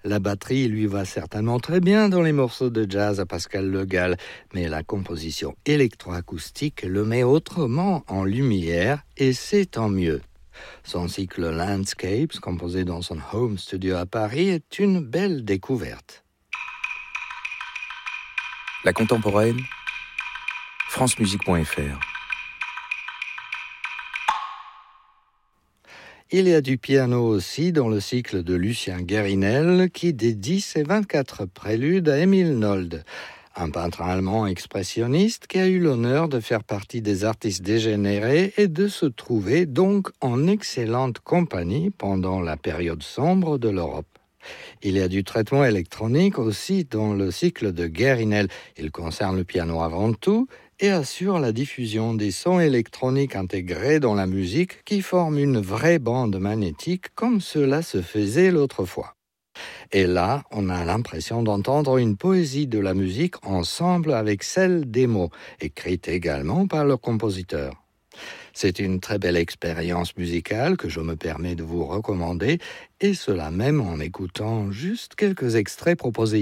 La batterie lui va certainement très bien dans les morceaux de jazz à Pascal Le Gall, mais la composition électroacoustique le met autrement en lumière et c'est tant mieux. Son cycle Landscapes, composé dans son home studio à Paris, est une belle découverte. La contemporaine, francemusique.fr. Il y a du piano aussi dans le cycle de Lucien Guérinel qui dédie ses 24 préludes à Émile Nolde, un peintre allemand expressionniste qui a eu l'honneur de faire partie des artistes dégénérés et de se trouver donc en excellente compagnie pendant la période sombre de l'Europe. Il y a du traitement électronique aussi dans le cycle de Guérinel. Il concerne le piano avant tout et assure la diffusion des sons électroniques intégrés dans la musique qui forment une vraie bande magnétique comme cela se faisait l'autre fois. Et là, on a l'impression d'entendre une poésie de la musique ensemble avec celle des mots, écrite également par le compositeur. C'est une très belle expérience musicale que je me permets de vous recommander, et cela même en écoutant juste quelques extraits proposés